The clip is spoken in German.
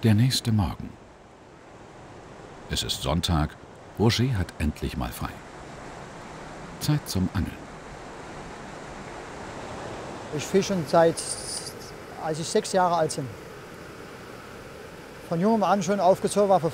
Der nächste Morgen. Es ist Sonntag. Roger hat endlich mal frei. Zeit zum Angeln. Ich fische schon seit, als ich 6 Jahre alt bin. Von jungem an schon aufgezogen war